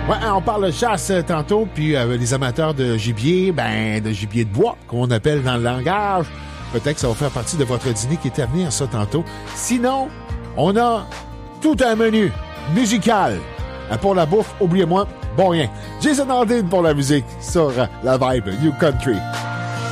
Ouais, on parle de chasse tantôt, puis les amateurs de gibier, de gibier de bois, qu'on appelle dans le langage. Peut-être que ça va faire partie de votre dîner qui est à venir, ça, tantôt. Sinon, on a tout un menu musical. Pour la bouffe, oubliez-moi, bon rien. Jason Aldean pour la musique sur la Vibe New Country.